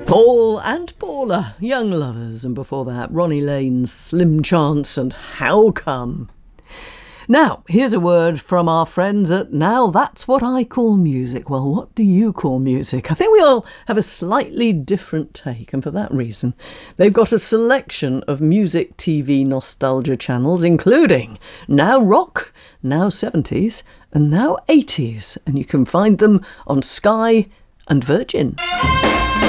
Paul and Paula, Young Lovers, and before that, Ronnie Lane's Slim Chance and How Come. Now, here's a word from our friends at Now That's What I Call Music. Well, what do you call music? I think we all have a slightly different take, and for that reason, they've got a selection of music TV nostalgia channels, including Now Rock, Now 70s, and Now 80s, and you can find them on Sky and Virgin.